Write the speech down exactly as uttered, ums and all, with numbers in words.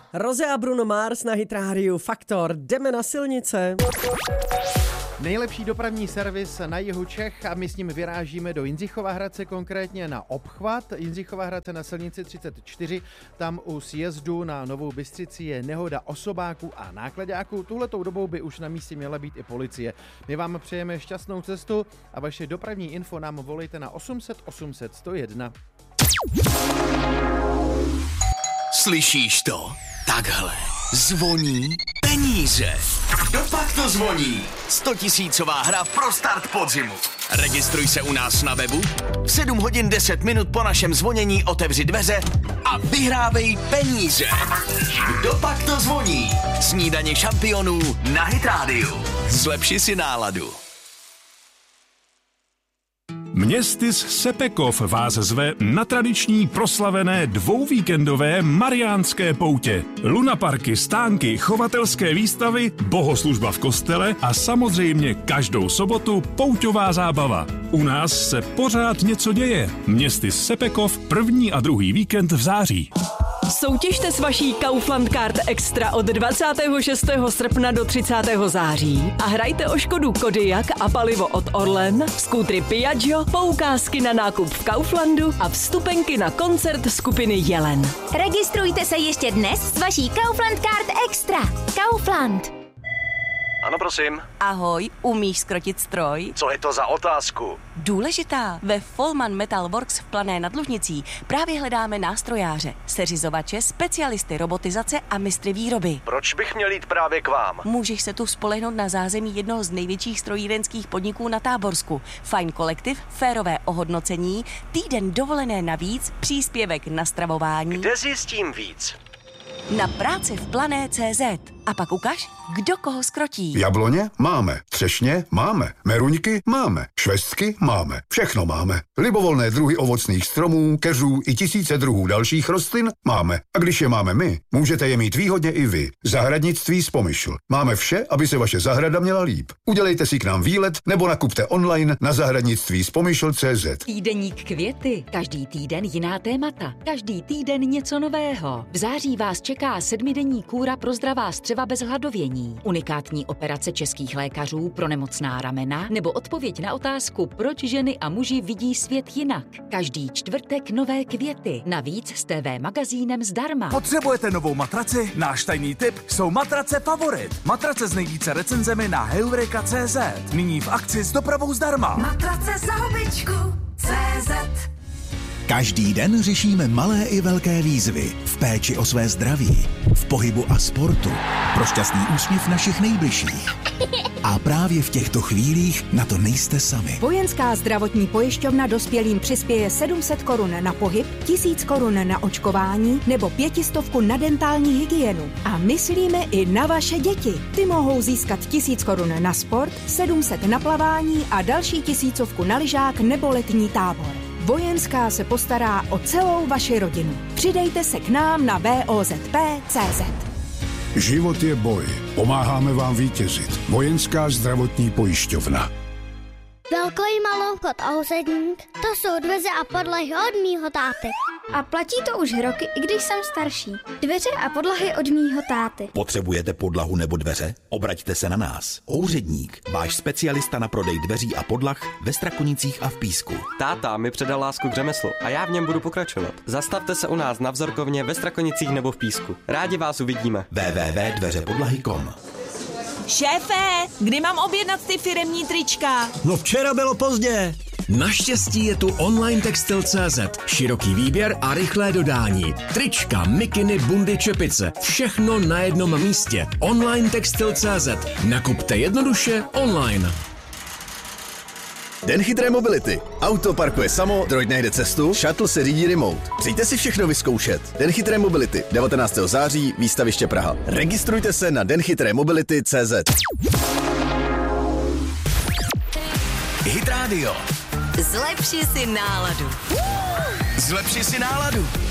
Rose a Bruno Mars na Hit Radio Faktor. Jdeme na silnice. Nejlepší dopravní servis na jihu Čech a my s ním vyrážíme do Jindřichova Hradce, konkrétně na obchvat. Jindřichova Hradce na silnici třicet čtyři, tam u sjezdu na Novou Bystřici je nehoda osobáků a nákladáků. Tuhletou dobou by už na místě měla být i policie. My vám přejeme šťastnou cestu a vaše dopravní info nám volejte na osm set osm set sto jedna. Slyšíš to? Takhle zvoní peníze. Kdopak to zvoní? Stotisícová hra pro start podzimu. Registruj se u nás na webu, v sedm hodin deset minut po našem zvonění otevři dveře a vyhrávej peníze. Kdopak to zvoní? Snídaně šampionů na Hit Radio. Zlepši si náladu. Městys Sepekov vás zve na tradiční proslavené dvouvíkendové mariánské poutě. Lunaparky, stánky, chovatelské výstavy, bohoslužba v kostele a samozřejmě každou sobotu pouťová zábava. U nás se pořád něco děje. Městys Sepekov první a druhý víkend v září. Soutěžte s vaší Kaufland Card Extra od dvacátého šestého srpna do třicátého září a hrajte o Škodu Kodiaq a palivo od Orlen, skútry Piaggio, poukázky na nákup v Kauflandu a vstupenky na koncert skupiny Jelen. Registrujte se ještě dnes s vaší Kaufland Card Extra. Kaufland. Ano, prosím. Ahoj, umíš skrotit stroj? Co je to za otázku? Důležitá. Ve Folman Metal Works v Plané nad Lužnicí právě hledáme nástrojáře, seřizovače, specialisty robotizace a mistry výroby. Proč bych měl jít právě k vám? Můžeš se tu spolehnout na zázemí jednoho z největších strojírenských podniků na Táborsku. Fajn kolektiv, férové ohodnocení, týden dovolené navíc, příspěvek na stravování. Kde zjistím víc? Na práci v Plané tečka cé zet. A pak ukaž, kdo koho skrotí. Jabloně máme, třešně máme, meruňky máme, švestky máme, všechno máme. Libovolné druhy ovocných stromů, keřů i tisíce druhů dalších rostlin máme. A když je máme my, můžete je mít výhodně i vy. Zahradnictví z Pomyšl. Máme vše, aby se vaše zahrada měla líp. Udělejte si k nám výlet nebo nakupte online na zahradnictví z pomyšl tečka cé zet. Týdeník Květy. Každý týden jiná témata. Každý týden něco nového. V září vás čeká sedmidenní kůra pro zdravá střeva bez hladovění. Unikátní operace českých lékařů pro nemocná ramena nebo odpověď na otázku, proč ženy a muži vidí svět jinak. Každý čtvrtek nové Květy. Navíc s té vé magazínem zdarma. Potřebujete novou matraci? Náš tajný tip jsou matrace Favorit. Matrace s nejvíce recenzemi na heureka tečka cé zet. Nyní v akci s dopravou zdarma. Matrace za hubičku tečka cé zet. Každý den řešíme malé i velké výzvy v péči o své zdraví, v pohybu a sportu, pro šťastný úsměv našich nejbližších. A právě v těchto chvílích na to nejste sami. Vojenská zdravotní pojišťovna dospělým přispěje sedm set korun na pohyb, tisíc korun na očkování nebo pětistovku na dentální hygienu. A myslíme i na vaše děti. Ty mohou získat tisíc korun na sport, sedm set na plavání a další tisícovku na lyžák nebo letní tábor. Vojenská se postará o celou vaši rodinu. Přidejte se k nám na vé ó zet pé tečka cé zet. Život je boj. Pomáháme vám vítězit. Vojenská zdravotní pojišťovna. Velký maloukot a úředník, to jsou dveře a podlahy od mýho táty. A platí to už roky, i když jsem starší. Dveře a podlahy od mýho táty. Potřebujete podlahu nebo dveře? Obraťte se na nás. Úředník, váš specialista na prodej dveří a podlah ve Strakonicích a v Písku. Táta mi předal lásku k řemeslu a já v něm budu pokračovat. Zastavte se u nás na vzorkovně ve Strakonicích nebo v Písku. Rádi vás uvidíme. w w w tečka dveře podlahy tečka com. Šéfe, kdy mám objednat ty firemní trička? No včera bylo pozdě. Naštěstí je tu online textil tečka cé zet. Široký výběr a rychlé dodání. Trička, mikiny, bundy, čepice. Všechno na jednom místě. online textil tečka cé zet. Nakupte jednoduše online. Den chytré mobility. Auto parkuje samo, droid najde cestu, shuttle se řídí remote. Přijďte si všechno vyzkoušet. Den chytré mobility. devatenáctého září, výstaviště Praha. Registrujte se na den chytré mobility tečka cé zet. Hit Radio. Zlepši si náladu. Zlepši si náladu.